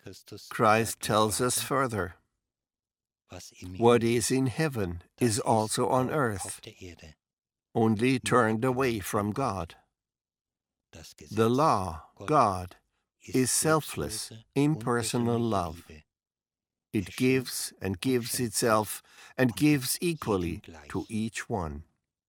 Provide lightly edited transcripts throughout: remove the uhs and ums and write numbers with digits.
Christ tells us further, what is in heaven is also on earth, only turned away from God. The law, God, is selfless, impersonal love. It gives and gives itself and gives equally to each one.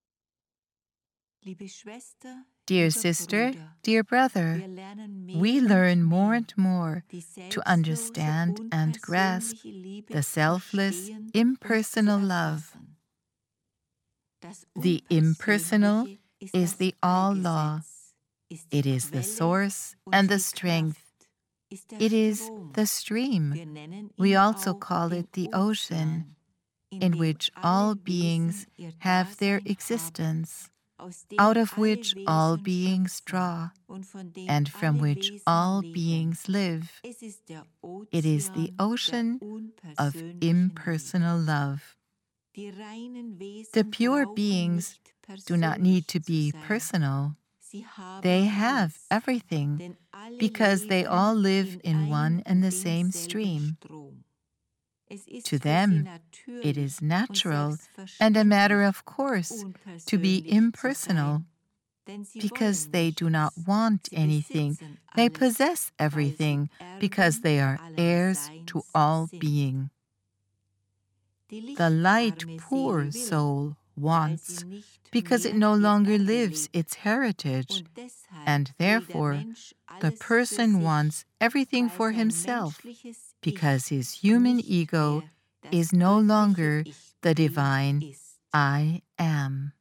Dear sister, dear brother, we learn more and more to understand and grasp the selfless, impersonal love. The impersonal is the all-law. It is the source and the strength. It is the stream. We also call it the ocean, in which all beings have their existence, out of which all beings draw, and from which all beings live. It is the ocean of impersonal love. The pure beings do not need to be personal. They have everything because they all live in one and the same stream. To them, it is natural and a matter of course to be impersonal because they do not want anything. They possess everything because they are heirs to all being. The light, poor soul wants because it no longer lives its heritage, and therefore the person wants everything for himself because his human ego is no longer the divine I am.